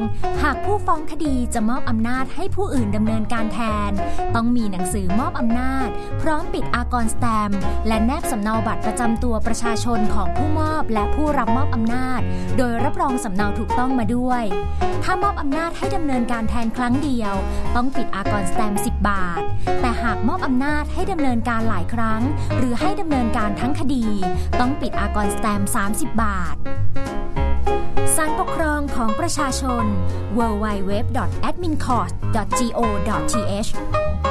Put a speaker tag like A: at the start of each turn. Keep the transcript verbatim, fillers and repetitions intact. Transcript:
A: หากผู้ฟ้องคดีจะมอบอำนาจให้ผู้อื่นดำเนินการแทนต้องมีหนังสือมอบอำนาจพร้อมปิดอากรสแตมป์และแนบสำเนาบัตรประจำตัวประชาชนของผู้มอบและผู้รับมอบอำนาจโดยรับรองสำเนาถูกต้องมาด้วยถ้ามอบอำนาจให้ดำเนินการแทนครั้งเดียวต้องปิดอากรสแตมป์สิบบาทแต่หากมอบอำนาจให้ดำเนินการหลายครั้งหรือให้ดำเนินการทั้งคดีต้องปิดอากรสแตมป์สามสิบบาทศาลปกครองของประชาชน ดับเบิลยู ดับเบิลยู ดับเบิลยู ดอท แอดมินคอร์ส ดอท จี โอ ดอท ที เอช